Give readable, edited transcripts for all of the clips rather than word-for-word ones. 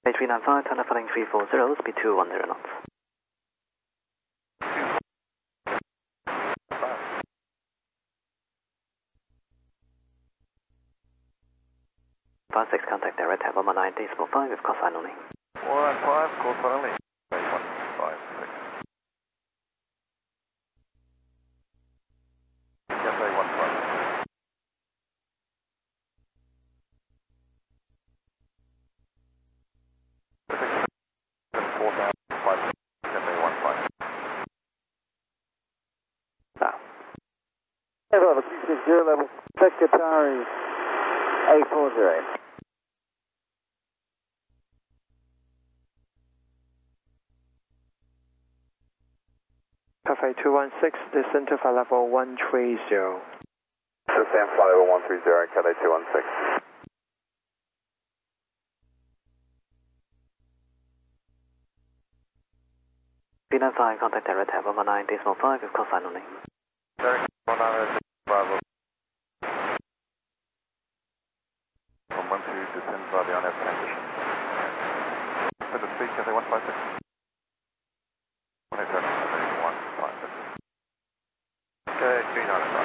H395, turn following 340, speed 210 knots. Five six, contact direct at 119.5 with call sign only. 115, call sign only. 156. Yes, 115. Level 260 level, Secretary A40. Cafe 216, descent to flight level 130. Descent flight level 130, Cafe 216. B95, contact direct at 119.5 with call sign only. Derek, 195. From 12, descend by the on-air transition. For the speed, Cafe 156. 156. Okay, 395.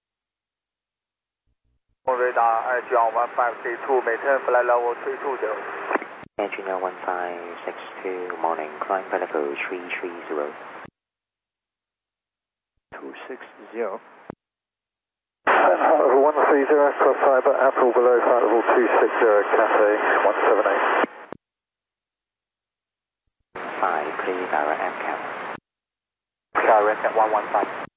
Radar John 1532, maintain flight level 320. Engineer 1562, morning, climb by level 330. 260. 130, cross fiber, Apple below flight level 260, Cafe 178. 5, clear direct MCAP. Direct at 115.